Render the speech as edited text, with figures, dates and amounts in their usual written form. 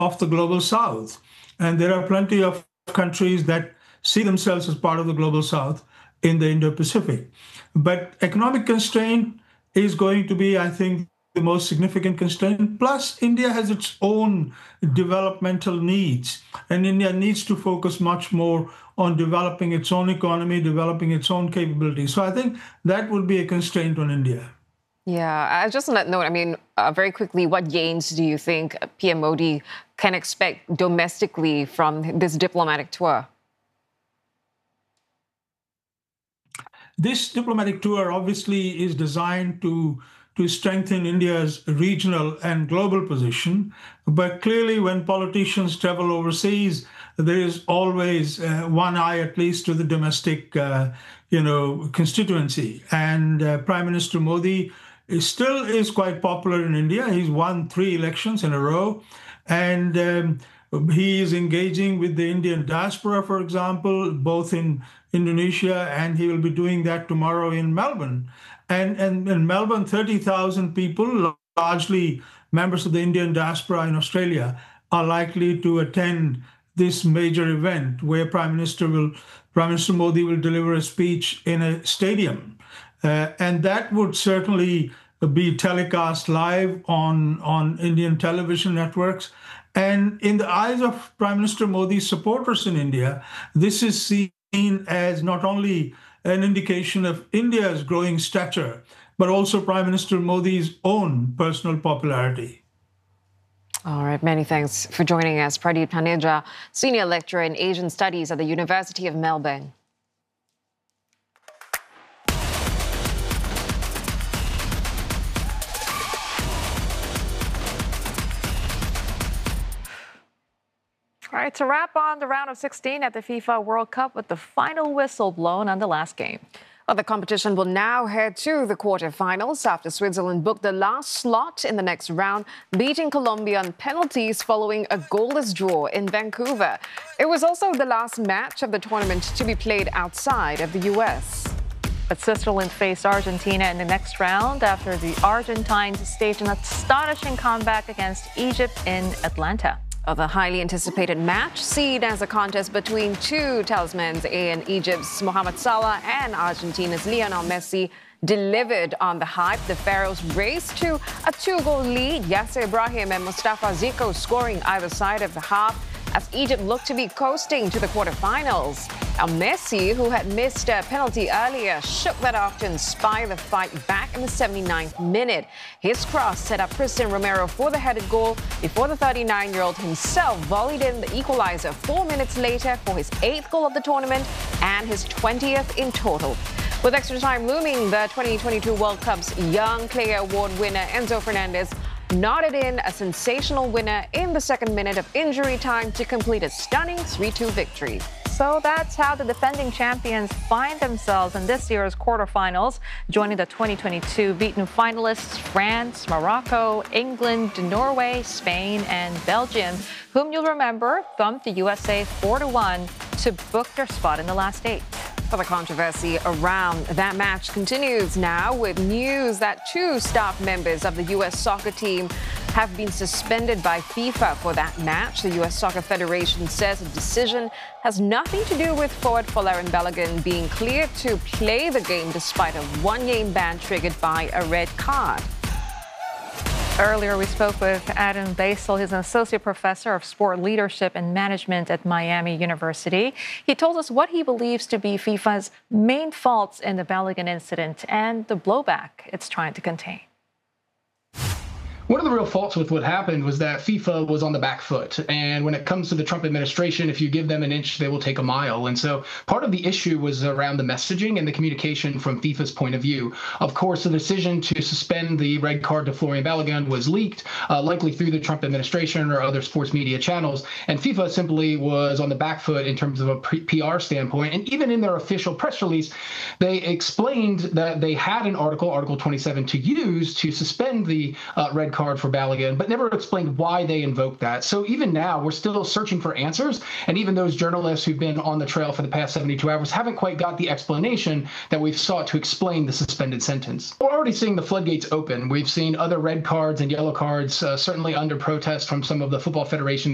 of the global south. And there are plenty of countries that see themselves as part of the global south in the Indo-Pacific. But economic constraint is going to be, I think, the most significant constraint. Plus, India has its own developmental needs, and India needs to focus much more on developing its own economy, developing its own capabilities. So I think that would be a constraint on India. Yeah, just on that note, I mean, very quickly, what gains do you think PM Modi can expect domestically from this diplomatic tour? This diplomatic tour obviously is designed to strengthen India's regional and global position. But clearly, when politicians travel overseas, there is always one eye, at least, to the domestic, constituency. And Prime Minister Modi still is quite popular in India. He's won 3 elections in a row. And he is engaging with the Indian diaspora, for example, both in Indonesia, and he will be doing that tomorrow in Melbourne. And in Melbourne, 30,000 people, largely members of the Indian diaspora in Australia, are likely to attend this major event where Prime Minister Modi will deliver a speech in a stadium. And that would certainly be telecast live on Indian television networks. And in the eyes of Prime Minister Modi's supporters in India, this is seen as not only an indication of India's growing stature, but also Prime Minister Modi's own personal popularity. All right, many thanks for joining us. Pradeep Taneja, Senior Lecturer in Asian Studies at the University of Melbourne. All right, to wrap on the round of 16 at the FIFA World Cup with the final whistle blown on the last game. Well, the competition will now head to the quarterfinals after Switzerland booked the last slot in the next round, beating Colombia on penalties following a goalless draw in Vancouver. It was also the last match of the tournament to be played outside of the U.S. But Switzerland faced Argentina in the next round after the Argentines staged an astonishing comeback against Egypt in Atlanta. The highly anticipated match, seen as a contest between 2 talismans in Egypt's Mohamed Salah and Argentina's Lionel Messi, delivered on the hype. The Pharaohs raced to a 2-goal lead, Yasser Ibrahim and Mustafa Ziko scoring either side of the half, as Egypt looked to be coasting to the quarterfinals. Now, Messi, who had missed a penalty earlier, shook that off to inspire the fight back in the 79th minute. His cross set up Christian Romero for the headed goal before the 39-year-old himself volleyed in the equalizer 4 minutes later for his 8th goal of the tournament and his 20th in total. With extra time looming, the 2022 World Cup's Young Player Award winner Enzo Fernandez nodded in a sensational winner in the second minute of injury time to complete a stunning 3-2 victory. So that's how the defending champions find themselves in this year's quarterfinals, joining the 2022 beaten finalists France, Morocco, England, Norway, Spain, and Belgium, whom you'll remember thumped the USA 4-1 to book their spot in the last 8. Well, the controversy around that match continues now with news that 2 staff members of the U.S. soccer team have been suspended by FIFA for that match. The U.S. Soccer Federation says the decision has nothing to do with forward Folarin Balogun being cleared to play the game despite a 1-game ban triggered by a red card. Earlier, we spoke with Adam Basil. He's an associate professor of sport leadership and management at Miami University. He told us what he believes to be FIFA's main faults in the Balogun incident and the blowback it's trying to contain. One of the real faults with what happened was that FIFA was on the back foot. And when it comes to the Trump administration, if you give them an inch, they will take a mile. And so part of the issue was around the messaging and the communication from FIFA's point of view. Of course, the decision to suspend the red card to Folarin Balogun was leaked, likely through the Trump administration or other sports media channels. And FIFA simply was on the back foot in terms of a PR standpoint. And even in their official press release, they explained that they had an Article 27, to use to suspend the red card for Balogun, but never explained why they invoked that. So even now, we're still searching for answers. And even those journalists who've been on the trail for the past 72 hours haven't quite got the explanation that we've sought to explain the suspended sentence. We're already seeing the floodgates open. We've seen other red cards and yellow cards, certainly under protest from some of the Football Federation